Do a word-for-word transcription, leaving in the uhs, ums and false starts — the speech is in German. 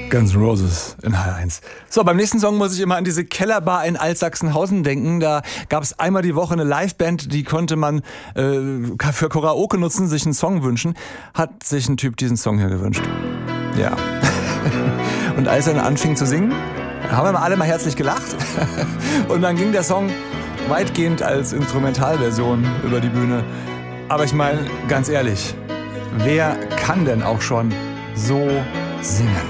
Guns N' Roses in H eins. So, beim nächsten Song muss ich immer an diese Kellerbar in Altsachsenhausen denken. Da gab es einmal die Woche eine Liveband, die konnte man äh, für Karaoke nutzen, sich einen Song wünschen. Hat sich ein Typ diesen Song hier gewünscht. Ja. Und als er dann anfing zu singen, haben wir alle mal herzlich gelacht. Und dann ging der Song weitgehend als Instrumentalversion über die Bühne. Aber ich meine, ganz ehrlich, wer kann denn auch schon so singen?